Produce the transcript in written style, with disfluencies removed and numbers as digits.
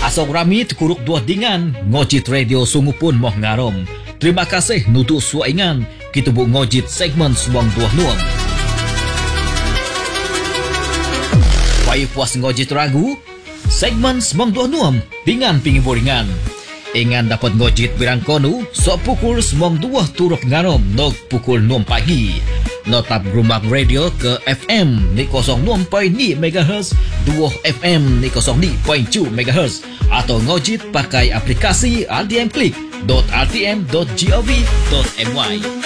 Asok rami tukuruk dua dingan, ngojit radio sungu pun moh ngarom. Terima kasih nutu suaingan, kita bu ngojit segmen suang dua nuam. Pai puas ngojit ragu, segmen suang dua nuam, dingan pingi boringan. Ingan dapat ngojit birang konu, sok pukul suang dua turut ngarom, nok pukul 6 pagi. Notap rumah radio ke FM ni 06.2 MHz, 2 FM ni 02.2 MHz atau ngojit pakai aplikasi RTM Click.rtm.gov.my.